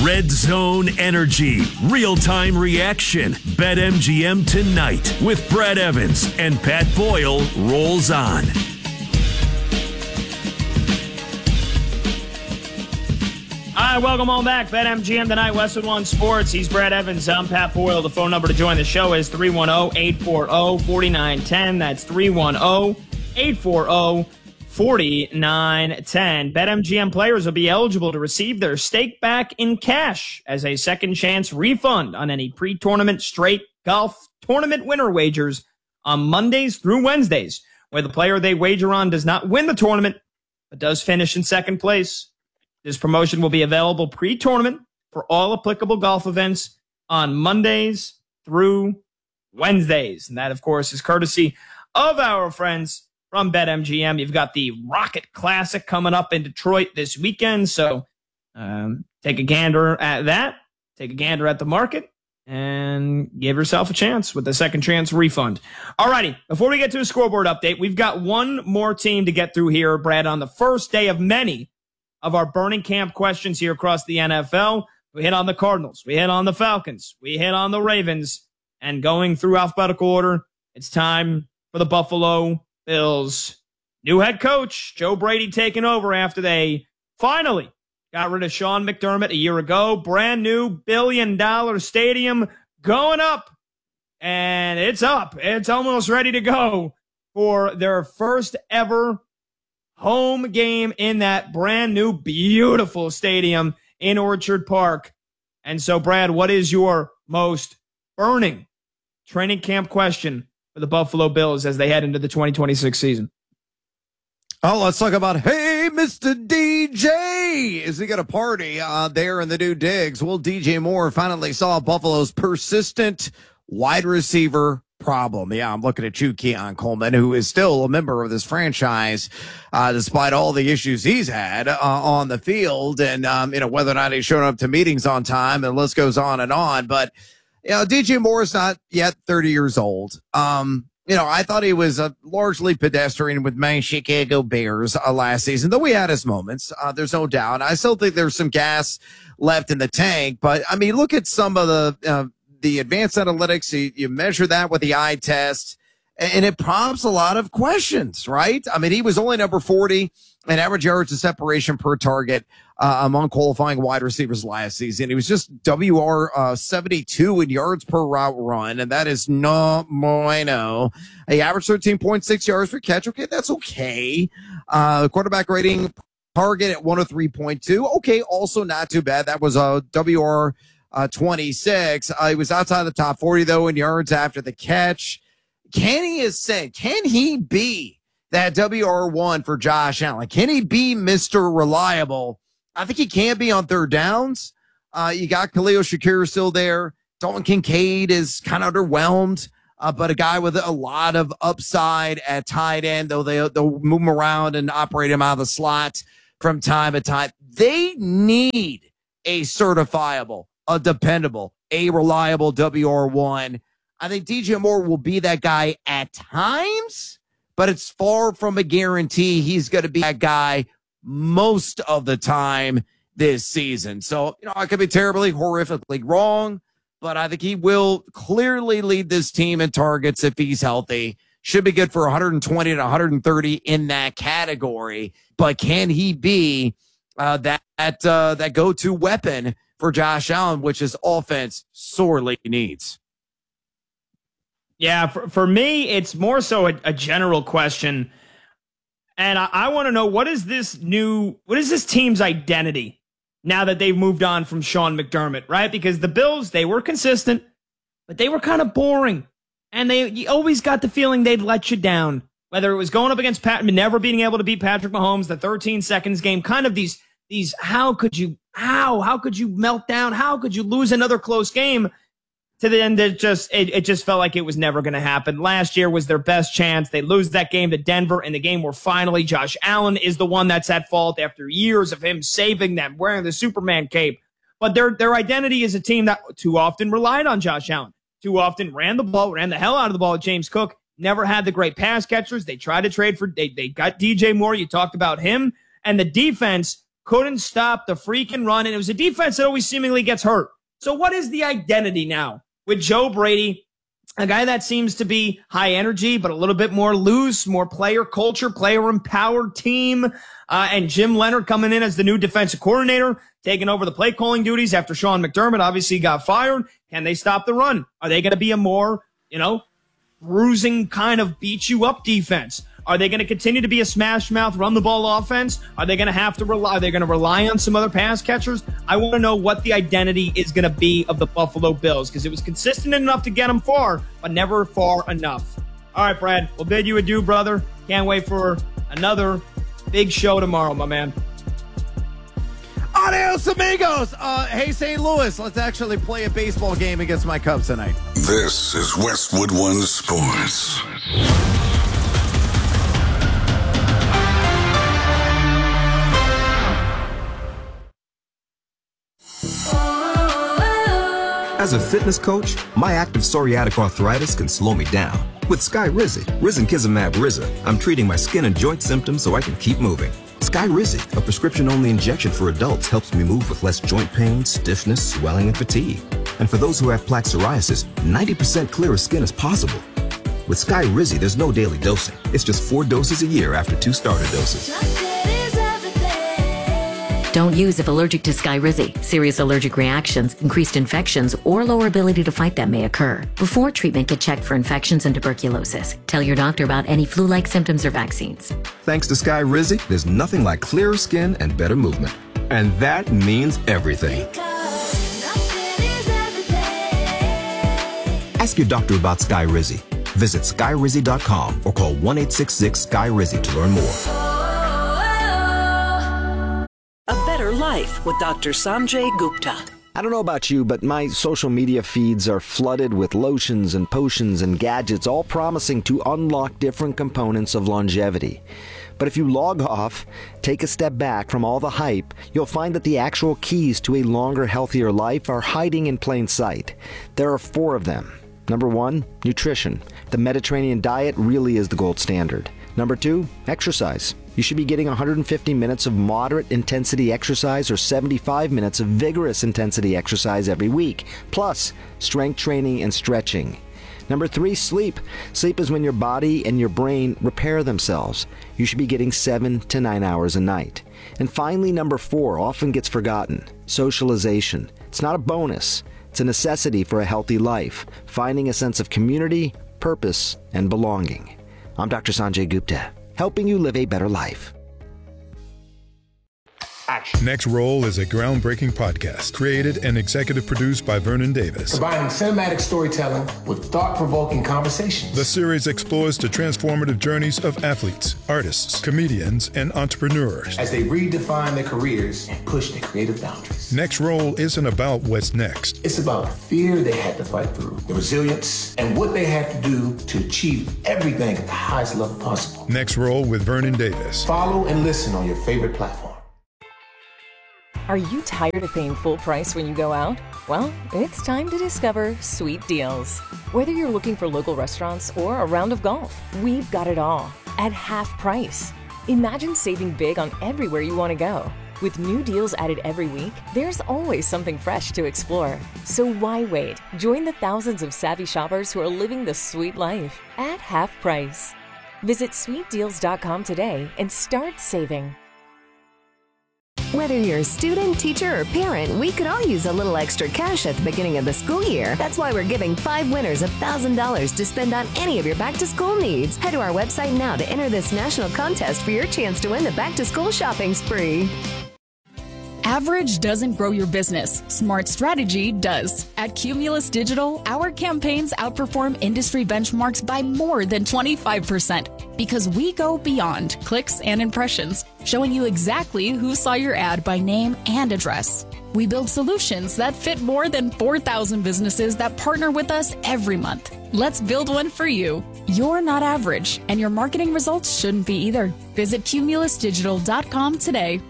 Red Zone Energy. Real-time reaction. BetMGM tonight with Brad Evans and Pat Boyle rolls on. All right, welcome on back. BetMGM tonight, Westwood One Sports. He's Brad Evans. I'm Pat Boyle. The phone number to join the show is 310-840-4910. That's 310-840-4910. BetMGM players will be eligible to receive their stake back in cash as a second chance refund on any pre-tournament straight golf tournament winner wagers on Mondays through Wednesdays, where the player they wager on does not win the tournament but does finish in second place. This promotion will be available pre-tournament for all applicable golf events on Mondays through Wednesdays. And that, of course, is courtesy of our friends from BetMGM. You've got the Rocket Classic coming up in Detroit this weekend. So take a gander at that. Take a gander at the market and give yourself a chance with the second chance refund. All righty. Before we get to a scoreboard update, we've got one more team to get through here, Brad, on the first day of many of our burning camp questions here across the NFL. We hit on the Cardinals. We hit on the Falcons. We hit on the Ravens. And going through alphabetical order, it's time for the Buffalo Bills. New head coach, Joe Brady, taking over after they finally got rid of Sean McDermott a year ago. Brand new billion-dollar stadium going up. And it's up. It's almost ready to go for their first ever home game in that brand new, beautiful stadium in Orchard Park. And so, Brad, what is your most burning training camp question for the Buffalo Bills as they head into the 2026 season? Oh, let's talk about, hey, Mr. DJ. Is he got a party there in the new digs? Well, DJ Moore finally saw Buffalo's persistent wide receiver problem. Yeah, I'm looking at you, Keon Coleman, who is still a member of this franchise, despite all the issues he's had on the field, and whether or not he's showing up to meetings on time, and the list goes on and on. But DJ Moore is not yet 30 years old. I thought he was largely pedestrian with my Chicago Bears last season, though he had his moments. There's no doubt. I still think there's some gas left in the tank, but I mean, look at some of the advanced analytics. You measure that with the eye test, and it prompts a lot of questions, right? I mean, he was only number 40 in average yards of separation per target among qualifying wide receivers last season. He was just WR 72 in yards per route run, and that is no bueno. He averaged 13.6 yards per catch. Okay, that's okay. Quarterback rating target at 103.2. Okay, also not too bad. That was a WR 26. He was outside the top 40, though, in yards after the catch. Can he be that WR1 for Josh Allen? Can he be Mr. Reliable? I think he can be on third downs. You got Khalil Shakir still there. Dalton Kincaid is kind of underwhelmed, but a guy with a lot of upside at tight end, though they'll move him around and operate him out of the slot from time to time. They need a certifiable, a dependable, a reliable WR1. I think DJ Moore will be that guy at times, but it's far from a guarantee he's going to be that guy most of the time this season. So, I could be terribly, horrifically wrong, but I think he will clearly lead this team in targets if he's healthy. Should be good for 120 to 130 in that category. But can he be that go-to weapon for Josh Allen, which his offense sorely needs? Yeah, for me, it's more so a general question. And I want to know, what is this team's identity now that they've moved on from Sean McDermott, right? Because the Bills, they were consistent, but they were kind of boring. And you always got the feeling they'd let you down, whether it was going up against never being able to beat Patrick Mahomes, the 13 seconds game, kind of these, how could you melt down? How could you lose another close game? To the end, it just felt like it was never going to happen. Last year was their best chance. They lose that game to Denver in the game where finally Josh Allen is the one that's at fault after years of him saving them, wearing the Superman cape. But their identity is a team that too often relied on Josh Allen, too often ran the hell out of the ball with James Cook, never had the great pass catchers. They tried to trade they got DJ Moore. You talked about him. And the defense couldn't stop the freaking run, and it was a defense that always seemingly gets hurt. So what is the identity now with Joe Brady, a guy that seems to be high energy, but a little bit more loose, more player culture, player empowered team, and Jim Leonard coming in as the new defensive coordinator, taking over the play calling duties after Sean McDermott obviously got fired? Can they stop the run? Are they going to be a more, bruising kind of beat you up defense? Are they going to continue to be a smash mouth, run the ball offense? Are they going to have to rely? Are they going to rely on some other pass catchers? I want to know what the identity is going to be of the Buffalo Bills, because it was consistent enough to get them far, but never far enough. All right, Brad, we'll bid you adieu, brother. Can't wait for another big show tomorrow, my man. Adios, amigos. Hey, St. Louis, let's actually play a baseball game against my Cubs tonight. This is Westwood One Sports. As a fitness coach, my active psoriatic arthritis can slow me down. With Skyrizi, risankizumab Riza, I'm treating my skin and joint symptoms so I can keep moving. Skyrizi, a prescription-only injection for adults, helps me move with less joint pain, stiffness, swelling, and fatigue. And for those who have plaque psoriasis, 90% clearer skin is possible. With Skyrizi, there's no daily dosing. It's just 4 doses a year after 2 starter doses. Don't use if allergic to Skyrizi. Serious allergic reactions, increased infections, or lower ability to fight them may occur. Before treatment, get checked for infections and tuberculosis. Tell your doctor about any flu-like symptoms or vaccines. Thanks to Skyrizi, there's nothing like clearer skin and better movement. And that means everything. Ask your doctor about Skyrizi. Visit Skyrizi.com or call 1-866-SKY-RIZI to learn more. A Better Life with Dr. Sanjay Gupta. I don't know about you, but my social media feeds are flooded with lotions and potions and gadgets, all promising to unlock different components of longevity. But if you log off, take a step back from all the hype, you'll find that the actual keys to a longer, healthier life are hiding in plain sight. There are 4 of them. Number 1, nutrition. The Mediterranean diet really is the gold standard. Number 2, exercise. You should be getting 150 minutes of moderate intensity exercise or 75 minutes of vigorous intensity exercise every week, plus strength training and stretching. Number 3, sleep. Sleep is when your body and your brain repair themselves. You should be getting 7 to 9 hours a night. And finally, number 4 often gets forgotten: socialization. It's not a bonus. It's a necessity for a healthy life, finding a sense of community, purpose, and belonging. I'm Dr. Sanjay Gupta, helping you live a better life. Next Roll is a groundbreaking podcast created and executive produced by Vernon Davis. Combining cinematic storytelling with thought-provoking conversations. The series explores the transformative journeys of athletes, artists, comedians, and entrepreneurs as they redefine their careers and push their creative boundaries. Next Roll isn't about what's next. It's about the fear they had to fight through, the resilience, and what they had to do to achieve everything at the highest level possible. Next Roll with Vernon Davis. Follow and listen on your favorite platform. Are you tired of paying full price when you go out? Well, it's time to discover Sweet Deals. Whether you're looking for local restaurants or a round of golf, we've got it all at half price. Imagine saving big on everywhere you want to go. With new deals added every week, there's always something fresh to explore. So why wait? Join the thousands of savvy shoppers who are living the sweet life at half price. Visit sweetdeals.com today and start saving. Whether you're a student, teacher, or parent, we could all use a little extra cash at the beginning of the school year. That's why we're giving 5 winners $1,000 to spend on any of your back-to-school needs. Head to our website now to enter this national contest for your chance to win the back-to-school shopping spree. Average doesn't grow your business. Smart strategy does. At Cumulus Digital, our campaigns outperform industry benchmarks by more than 25% because we go beyond clicks and impressions, showing you exactly who saw your ad by name and address. We build solutions that fit more than 4,000 businesses that partner with us every month. Let's build one for you. You're not average, and your marketing results shouldn't be either. Visit cumulusdigital.com today.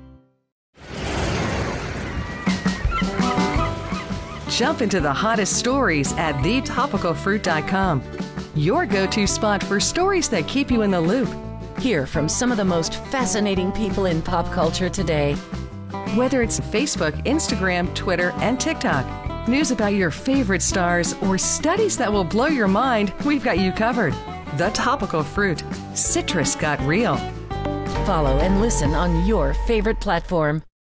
Jump into the hottest stories at thetopicalfruit.com. Your go-to spot for stories that keep you in the loop. Hear from some of the most fascinating people in pop culture today. Whether it's Facebook, Instagram, Twitter, and TikTok, news about your favorite stars, or studies that will blow your mind, we've got you covered. The Topical Fruit. Citrus got real. Follow and listen on your favorite platform.